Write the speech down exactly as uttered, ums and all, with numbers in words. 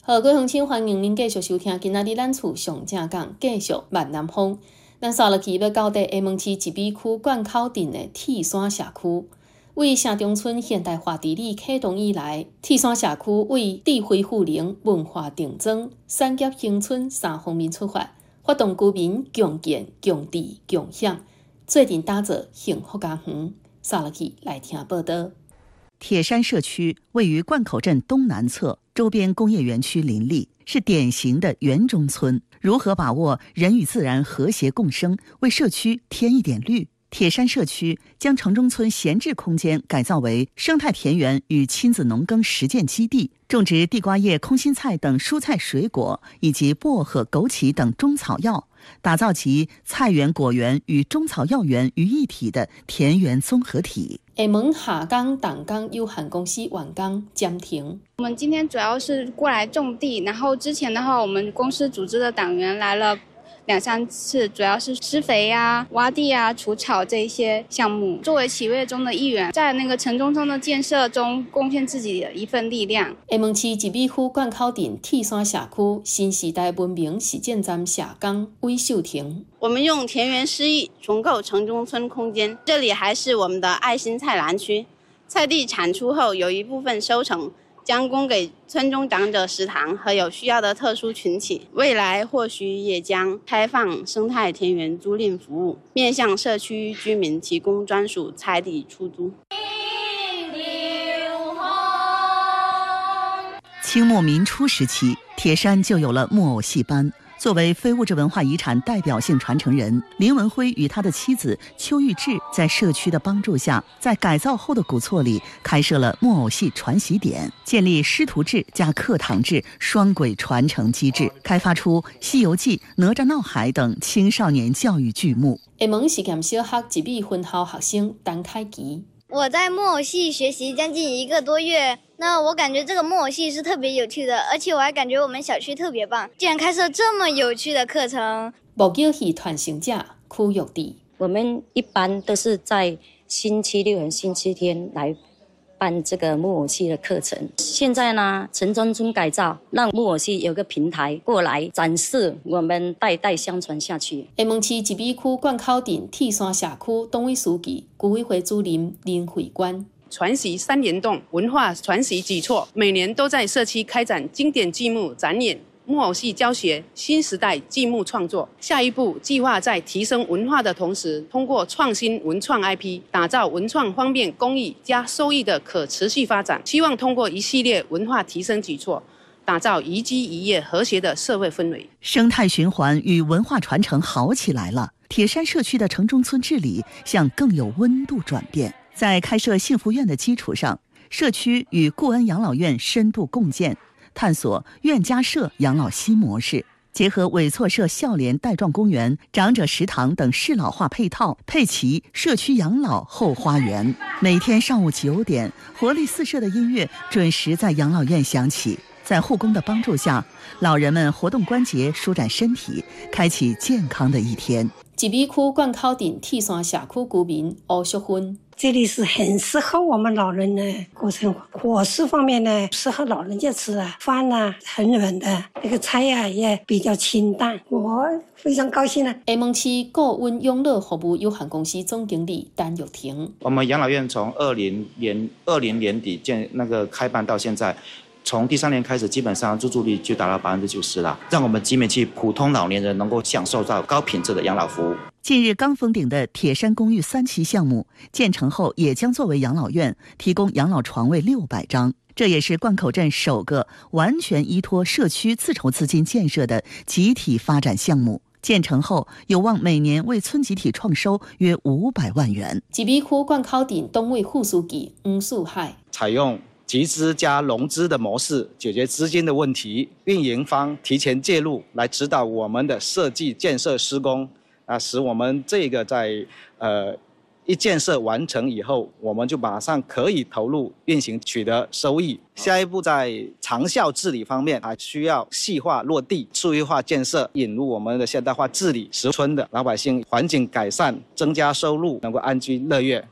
好，各位乡亲，欢迎您继续收听今仔日咱厝上正讲，继续闽南风。咱扫落去要到伫厦门市一美区灌口镇的铁山社区。为城中村现代化治理启动以来，铁山社区为智慧富宁、文化定增、产业兴村三方面出发，发动居民共建、共治、共享，做阵打造幸福家园。扫落去来听报道。 铁山社区位于灌口镇东南侧，周边工业园区林立，是典型的园中村。如何把握人与自然和谐共生，为社区添一点绿？铁山社区将城中村闲置空间改造为生态田园与亲子农耕实践基地，种植地瓜叶、空心菜等蔬菜水果，以及薄荷、枸杞等中草药，打造其菜园、果园与中草药园于一体的田园综合体。 厦门下岗党工有限公司员工江婷， 我们今天主要是过来种地，然后之前的话，我们公司组织的党员来了两三次，主要是施肥啊、挖地啊、除草这一些项目。作为企业中的一员，在那个城中村的建设中贡献自己的一份力量。 厦门市一美区灌口镇铁山社区新时代文明实践站社工魏秀婷， 我们用田园诗意重构城中村空间，这里还是我们的爱心菜篮区，菜地产出后有一部分收成，将供给村中长者食堂和有需要的特殊群体。未来或许也将开放生态田园租赁服务，面向社区居民提供专属菜地出租。 清末民初时期，铁山就有了木偶戏班。作为非物质文化遗产代表性传承人，林文辉与他的妻子邱玉志在社区的帮助下，在改造后的古厝里开设了木偶戏传习点，建立师徒制加课堂制双轨传承机制，开发出《西游记》《哪吒闹海》等青少年教育剧目。 厦门实验小学一美分校学生陈凯琪， 我在木偶戏学习将近一个多月，那我感觉这个木偶戏是特别有趣的，而且我还感觉我们小区特别棒，竟然开设这么有趣的课程。 木偶戏传承者区玉娣， 我们一般都是在星期六和星期天来办这个木偶戏的课程。现在呢，城中村改造，让木偶戏有个平台过来展示，我们代代相传下去。 厦门市一美区灌口镇铁山社区党委书记、居委会主任林慧官。 传习三联动，文化传习举措，每年都在社区开展经典剧目展演、木偶戏教学、新时代剧目创作。下一步计划在提升文化的同时，通过创新文创 I P， 打造文创方面公益加收益的可持续发展。希望通过一系列文化提升举措，打造宜居宜业和谐的社会氛围。 生态循环与文化传承好起来了，铁山社区的城中村治理向更有温度转变。在开设幸福院的基础上，社区与固恩养老院深度共建，探索院家社养老新模式，结合委错社孝联带状公园、长者食堂等适老化配套，配齐社区养老后花园。每天上午九点，活力四射的音乐准时在养老院响起。在护工的帮助下，老人们活动关节，舒展身体，开启健康的一天。 一美区灌口镇铁山社区居民欧淑芬， 这里是很适合我们老人的过生活。伙食方面呢，适合老人家吃啊，饭啊很软的，那个菜啊也比较清淡，我非常高兴啊。 厦门市顾恩养老服务有限公司总经理单玉婷， 我们养老院从二零年二零年底建那个开办到现在。从第三年开始，基本上入住率就达到百分之九十了，让我们集美区普通老年人能够享受到高品质的养老服务。 近日刚封顶的铁山公寓三期项目建成后，也将作为养老院，提供养老床位六百张。这也是灌口镇首个完全依托社区自筹资金建设的集体发展项目。建成后，有望每年为村集体创收约五百万元。 一美区灌口镇党委副书记黄树海， 采用集资加融资的模式解决资金的问题，运营方提前介入来指导我们的设计建设施工，啊，使我们这个在呃一建设完成以后，我们就马上可以投入运行，取得收益。下一步在长效治理方面，还需要细化落地、数位化建设，引入我们的现代化治理，使村的老百姓环境改善，增加收入，能够安居乐业。